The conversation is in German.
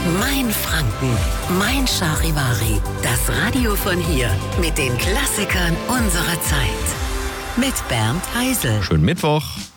Mein Franken, mein Charivari. Das Radio von hier mit den Klassikern unserer Zeit. Mit Bernd Heisel. Schönen Mittwoch.